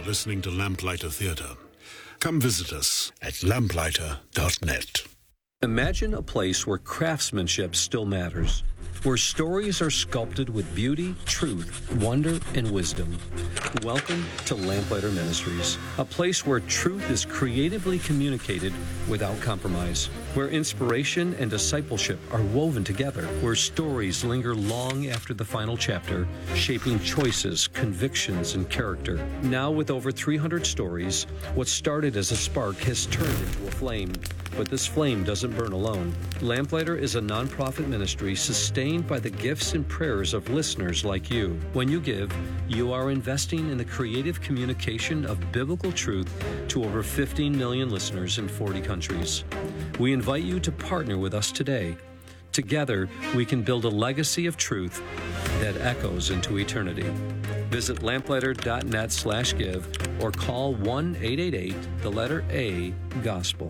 listening to Lamplighter Theatre. Come visit us at lamplighter.net. Imagine a place where craftsmanship still matters, where stories are sculpted with beauty, truth, wonder, and wisdom. Welcome to Lamplighter Ministries, a place where truth is creatively communicated without compromise, where inspiration and discipleship are woven together, where stories linger long after the final chapter, shaping choices, convictions, and character. Now with over 300 stories, what started as a spark has turned into a flame. But this flame doesn't burn alone. Lamplighter is a nonprofit ministry sustained by the gifts and prayers of listeners like you. When you give, you are investing in the creative communication of biblical truth to over 15 million listeners in 40 countries. We invite you to partner with us today. Together, we can build a legacy of truth that echoes into eternity. Visit lamplighter.net/give or call 1-888-A-GOSPEL.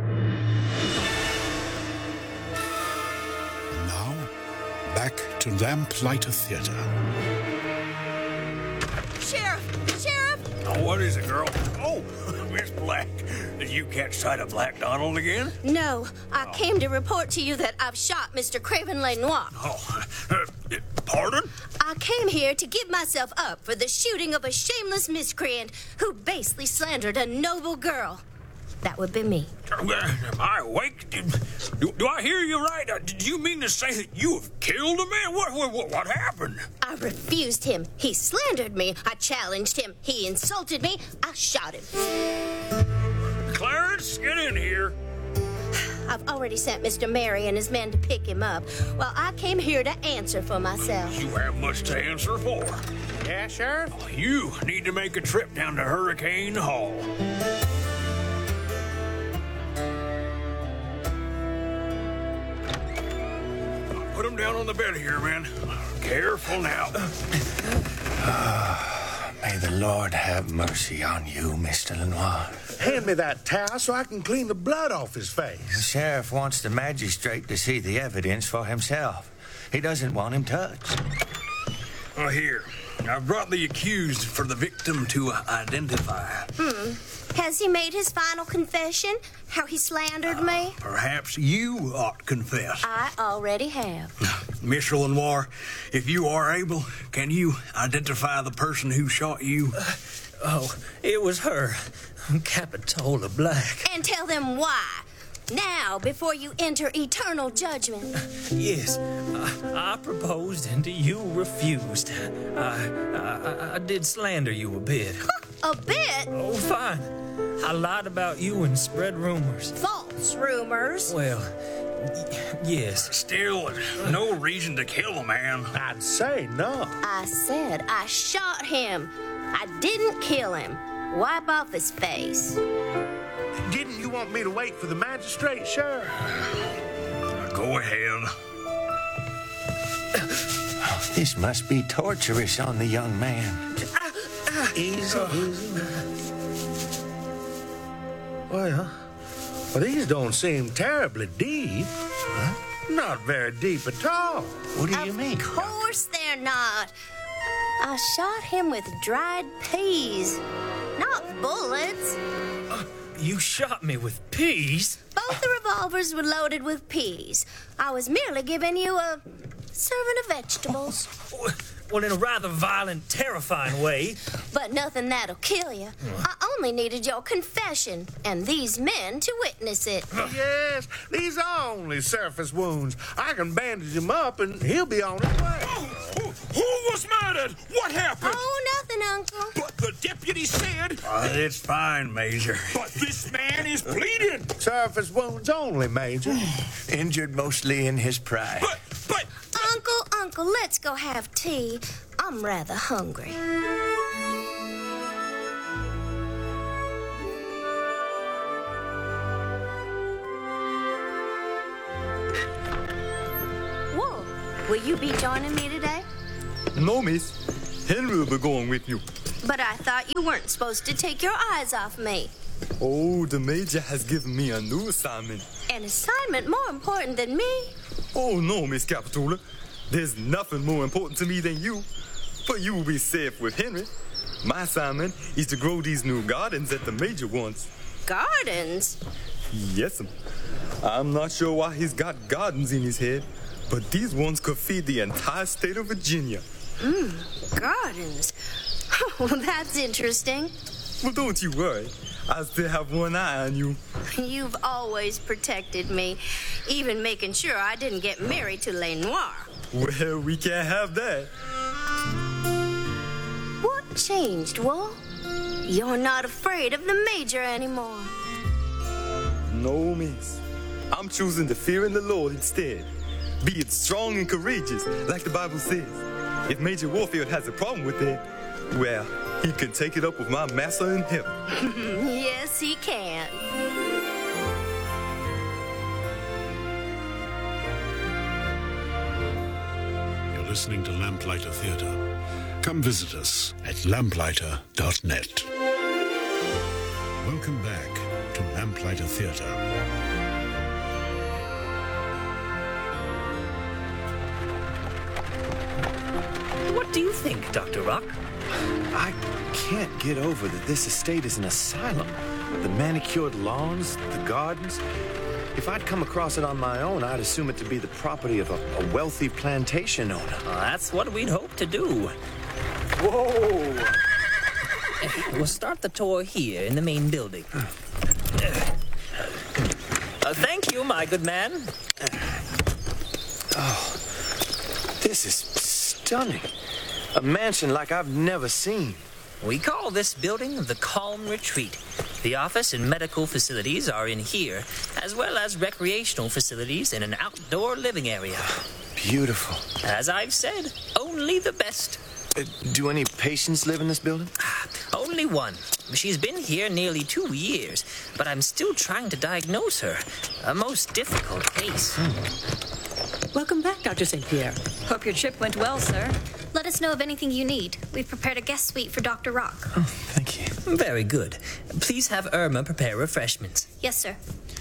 Now, back to Lamplighter Theatre. Sheriff! Sheriff! Oh, what is it, girl? Oh, Miss Black. Did you catch sight of Black Donald again? No, I came to report to you that I've shot Mr. Craven Lenoir. Oh, pardon? I came here to give myself up for the shooting of a shameless miscreant who basely slandered a noble girl. That would be me. Am I awake? Do I hear you right? Did you mean to say that you have killed a man? What happened? I refused him. He slandered me. I challenged him. He insulted me. I shot him. Clarence, get in here. I've already sent Mr. Mary and his men to pick him up. Well, I came here to answer for myself. You have much to answer for. Yeah, Sheriff? You need to make a trip down to Hurricane Hall. Put him down on the bed here, man. Careful now. May the Lord have mercy on you, Mr. Lenoir. Hand me that towel so I can clean the blood off his The face. sheriff wants the magistrate to see the evidence for himself. He doesn't want him touched. Oh, here. I've brought the accused for the victim to identify. Has he made his final confession? How he slandered me? Perhaps you ought to confess. I already have. Mr. Lenoir, if you are able, can you identify the person who shot you? Oh, it was her, Capitola Black. And tell them why. Now, before you enter eternal judgment. Yes, I proposed and you refused. I did slander you a bit. A bit? Oh, fine. I lied about you and spread rumors. False rumors. Well, yes. Still, no reason to kill a man. I'd say no. I said I shot him. I didn't kill him. Wipe off his face. Didn't you want me to wait for the magistrate, Sheriff? Go ahead. This must be torturous on the young man. Easy, easy. Well, these don't seem terribly deep. Huh? Not very deep at all. What do you mean? Of course they're not. I shot him with dried peas, not bullets. You shot me with peas? Both the revolvers were loaded with peas. I was merely giving you a serving of vegetables. Well, in a rather violent, terrifying way. But nothing that'll kill you. I only needed your confession and these men to witness it. Yes, these are only surface wounds. I can bandage him up and he'll be on his way. Who was murdered? What happened? Oh, nothing, Uncle. But the deputy said... it's fine, Major. But this man is bleeding. Surface wounds only, Major. Injured mostly in his pride. But... Uncle, let's go have tea. I'm rather hungry. Whoa, will you be joining me today? No, miss. Henry will be going with you. But I thought you weren't supposed to take your eyes off me. Oh, the major has given me a new assignment. An assignment more important than me? Oh, no, Miss Capitola. There's nothing more important to me than you. For you will be safe with Henry. My assignment is to grow these new gardens that the Major wants. Gardens? Yes'm. I'm not sure why he's got gardens in his head, but these ones could feed the entire state of Virginia. Gardens? Oh, that's interesting. Well, don't you worry. I still have one eye on you. You've always protected me, even making sure I didn't get married to Lenoir. Well, we can't have that. What changed, Wall? You're not afraid of the Major anymore. No, miss. I'm choosing to fear in the Lord instead. Be it strong and courageous, like the Bible says. If Major Warfield has a problem with it, well, he can take it up with my master in heaven. Yes, he can. You're listening to Lamplighter Theatre. Come visit us at lamplighter.net. Welcome back to Lamplighter Theatre. What do you think, Dr. Rock? I can't get over that this estate is an asylum. The manicured lawns, the gardens. If I'd come across it on my own, I'd assume it to be the property of a wealthy plantation owner. That's what we'd hope to do. Whoa! We'll start the tour here in the main building. Thank you, my good man. Oh, this is stunning. A mansion like I've never seen. We call this building the Calm Retreat. The office and medical facilities are in here, as well as recreational facilities and an outdoor living area. Beautiful. As I've said, only the best. Do any patients live in this building? Only one. She's been here nearly 2 years, but I'm still trying to diagnose her. A most difficult case. Welcome back, Dr. St. Pierre. Hope your trip went well, sir. Let us know of anything you need. We've prepared a guest suite for Dr. Rock. Oh, thank you. Very good. Please have Irma prepare refreshments. Yes, sir.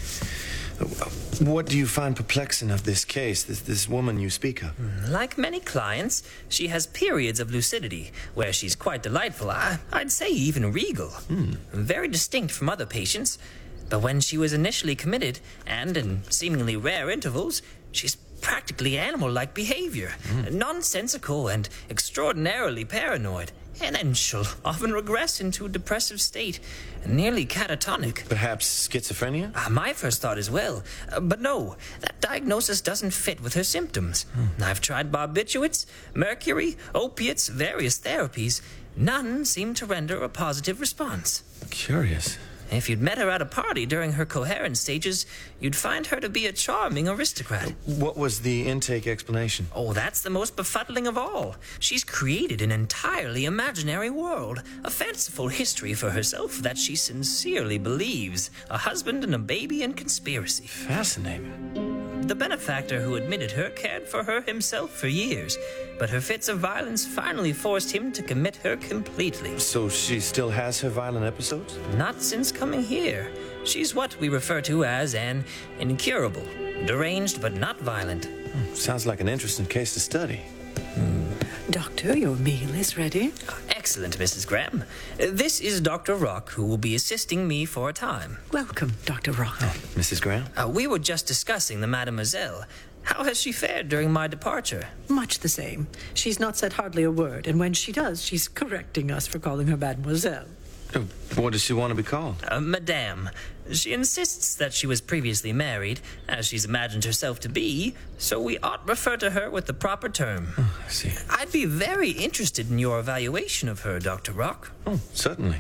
What do you find perplexing of this case, this woman you speak of? Like many clients, she has periods of lucidity where she's quite delightful. I'd say even regal. Very distinct from other patients. But when she was initially committed, and in seemingly rare intervals, she's practically animal-like behavior. Nonsensical and extraordinarily paranoid. And then she'll often regress into a depressive state, nearly catatonic. Perhaps schizophrenia? My first thought as well. But no, that diagnosis doesn't fit with her symptoms. I've tried barbiturates, mercury, opiates, various therapies. None seem to render a positive response. Curious. If you'd met her at a party during her coherence stages, you'd find her to be a charming aristocrat. What was the intake explanation? Oh, that's the most befuddling of all. She's created an entirely imaginary world, a fanciful history for herself that she sincerely believes, a husband and a baby and conspiracy. Fascinating. The benefactor who admitted her cared for her himself for years, but her fits of violence finally forced him to commit her completely. So she still has her violent episodes? Not since coming here. She's what we refer to as an incurable. Deranged but not violent. Sounds like an interesting case to study. Doctor, your meal is ready. Excellent, Mrs. Graham. This is Dr. Rock, who will be assisting me for a time. Welcome, Dr. Rock. Mrs. Graham? We were just discussing the Mademoiselle. How has she fared during my departure? Much the same. She's not said hardly a word, and when she does, she's correcting us for calling her Mademoiselle. What does she want to be called? Madame. She insists that she was previously married, as she's imagined herself to be, so we ought refer to her with the proper term. Oh, I see. I'd be very interested in your evaluation of her, Dr. Rock. Oh, certainly.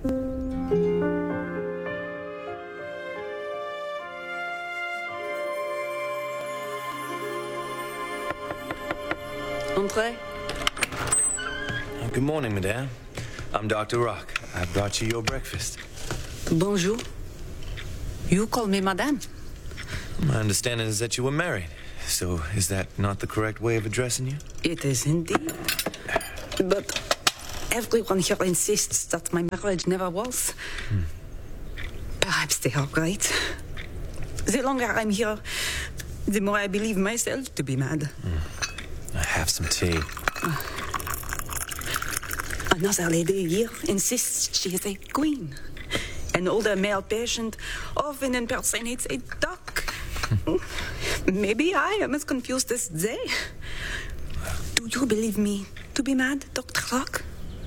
Entrez. Good morning, madame. I'm Dr. Rock. I brought you your breakfast. Bonjour. You call me Madame? My understanding is that you were married. So is that not the correct way of addressing you? It is indeed. But everyone here insists that my marriage never was. Perhaps they are right. The longer I'm here, the more I believe myself to be mad. Have some tea. Another lady here insists she is a queen. An older male patient often impersonates a duck. Maybe I am as confused as they. Do you believe me to be mad, Dr. Locke?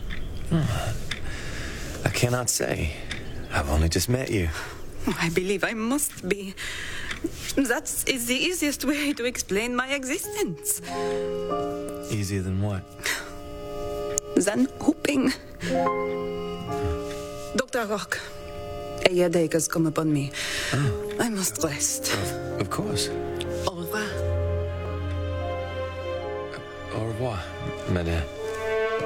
I cannot say. I've only just met you. I believe I must be. That is the easiest way to explain my existence. Easier than what? Than hooping. Dr. Locke, a headache has come upon me. Oh. I must rest. Of course. Au revoir. Au revoir, madame.